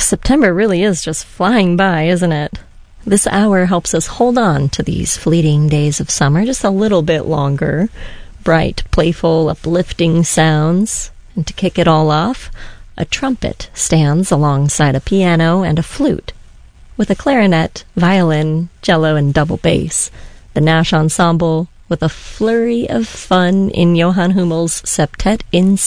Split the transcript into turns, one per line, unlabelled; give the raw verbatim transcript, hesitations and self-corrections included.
September really is just flying by, isn't it? This hour helps us hold on to these fleeting days of summer just a little bit longer. Bright, playful, uplifting sounds. And to kick it all off, a trumpet stands alongside a piano and a flute. With a clarinet, violin, cello, and double bass. The Nash Ensemble with a flurry of fun in Johann Hummel's Septet in